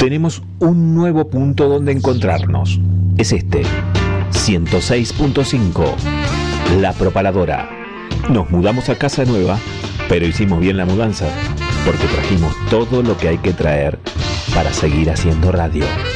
tenemos un nuevo punto donde encontrarnos. Es este, 106.5, La Propaladora. Nos mudamos a casa nueva, pero hicimos bien la mudanza, porque trajimos todo lo que hay que traer para seguir haciendo radio.